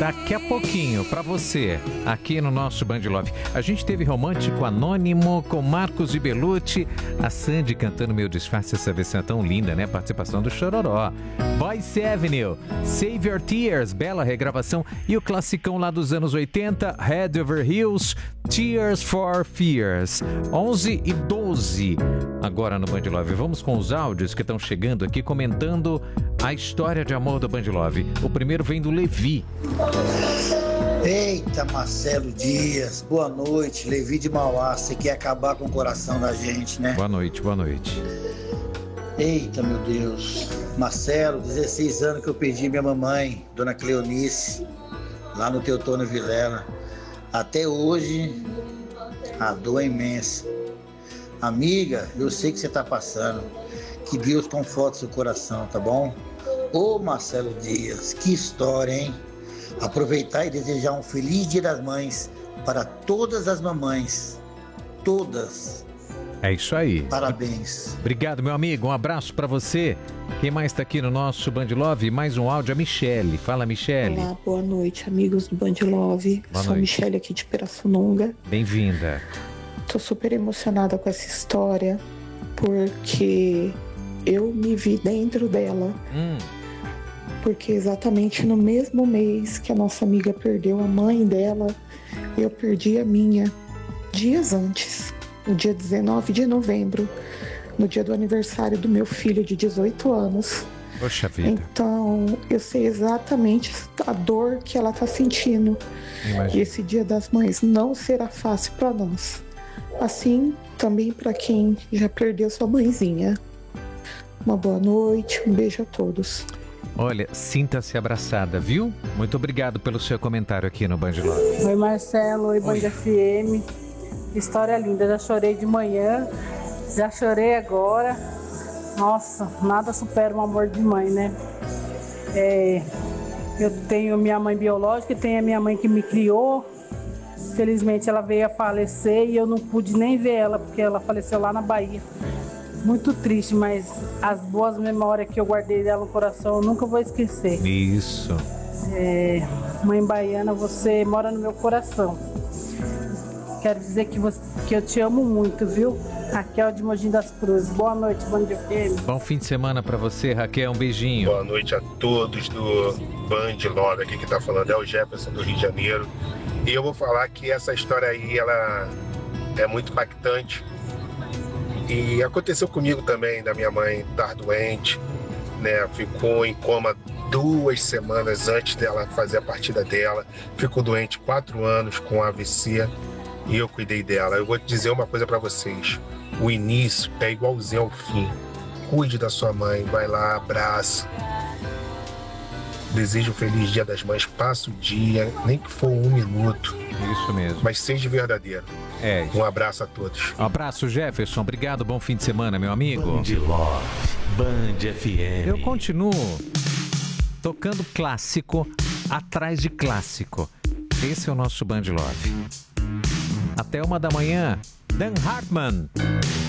Daqui a pouquinho, pra você, aqui no nosso Band Love. A gente teve Romântico Anônimo com Marcos e Belucci. A Sandy cantando Meu Disfarce, essa versão é tão linda, né? Participação do Chororó. Boyce Avenue, Save Your Tears, bela regravação. E o classicão lá dos anos 80, Head Over Heels, Tears for Fears. 11h12 agora no Band Love. Vamos com os áudios que estão chegando aqui comentando a história de amor do Band Love. O primeiro vem do Levi. Eita, Marcelo Dias, boa noite. Levi de Mauá, você quer acabar com o coração da gente, né? Boa noite, boa noite. Eita, meu Deus. Marcelo, 16 anos que eu perdi minha mamãe, Dona Cleonice, lá no Teotônio Vilela. Até hoje, a dor é imensa. Amiga, eu sei que você tá passando. Que Deus conforte seu coração, tá bom? Ô Marcelo Dias, que história, hein? Aproveitar e desejar um feliz Dia das Mães para todas as mamães. Todas. É isso aí. Parabéns. Obrigado, meu amigo. Um abraço pra você. Quem mais tá aqui no nosso Band Love? Mais um áudio, a Michele. Fala, Michele. Olá, boa noite, amigos do Band Love. Boa Sou a noite. Michele aqui de Pirassununga. Bem-vinda. Tô super emocionada com essa história, porque eu me vi dentro dela. Porque exatamente no mesmo mês que a nossa amiga perdeu a mãe dela, eu perdi a minha. Dias antes, no dia 19 de novembro, no dia do aniversário do meu filho de 18 anos. Poxa vida. Então, eu sei exatamente a dor que ela tá sentindo. Imagina. E esse Dia das Mães não será fácil para nós. Assim, também para quem já perdeu sua mãezinha. Uma boa noite, um beijo a todos. Olha, sinta-se abraçada, viu? Muito obrigado pelo seu comentário aqui no Band Love. Oi Marcelo, oi Band FM. História linda, já chorei de manhã, já chorei agora. Nossa, nada supera um amor de mãe, né? Eu tenho minha mãe biológica e tenho a minha mãe que me criou. Felizmente ela veio a falecer e eu não pude nem ver ela, porque ela faleceu lá na Bahia. Muito triste, mas as boas memórias que eu guardei dela no coração eu nunca vou esquecer. Isso. Mãe baiana, você mora no meu coração. Quero dizer que eu te amo muito, viu? Raquel de Mogi das Cruzes. Boa noite, Band FM. Bom fim de semana pra você, Raquel. Um beijinho. Boa noite a todos do Band Love. Aqui que tá falando é o Jefferson do Rio de Janeiro. E eu vou falar que essa história aí, ela é muito impactante. E aconteceu comigo também, da minha mãe estar doente, né? Ficou em coma 2 semanas antes dela fazer a partida dela. Ficou doente 4 anos com AVC e eu cuidei dela. Eu vou dizer uma coisa pra vocês. O início é igualzinho ao fim. Cuide da sua mãe, vai lá, abraça. Desejo um feliz Dia das Mães. Passa o dia, nem que for 1 minuto. Isso mesmo. Mas seja verdadeiro. Um abraço a todos. Um abraço, Jefferson. Obrigado, bom fim de semana, meu amigo. Band Love, Band FM. Eu continuo tocando clássico atrás de clássico. Esse é o nosso Band Love. Até 1 da manhã, Dan Hartman.